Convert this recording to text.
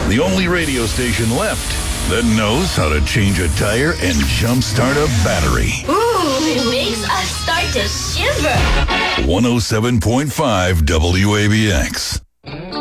The only radio station left that knows how to change a tire and jumpstart a battery. Ooh, it makes us start to shiver. 107.5 WABX.